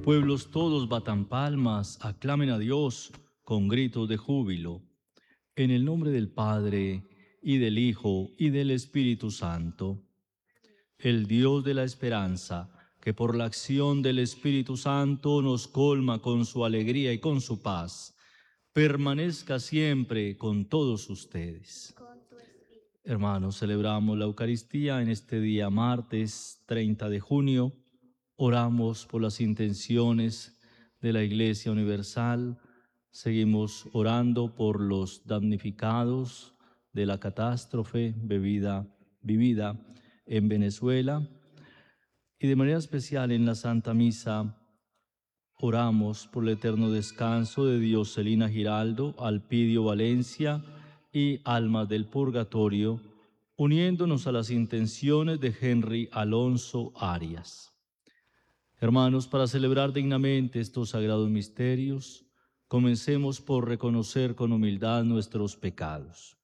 Pueblos todos batan palmas, aclamen a Dios con gritos de júbilo. En el nombre del Padre, y del Hijo, y del Espíritu Santo. El Dios de la esperanza, que por la acción del Espíritu Santo nos colma con su alegría y con su paz, permanezca siempre con todos ustedes. Hermanos, celebramos la Eucaristía en este día martes 30 de junio. Oramos por las intenciones de la Iglesia Universal. Seguimos orando por los damnificados de la catástrofe vivida en Venezuela. Y de manera especial en la Santa Misa oramos por el eterno descanso de Dioselina Giraldo, Alpidio Valencia y almas del purgatorio, uniéndonos a las intenciones de Henry Alonso Arias. Hermanos, para celebrar dignamente estos sagrados misterios, comencemos por reconocer con humildad nuestros pecados.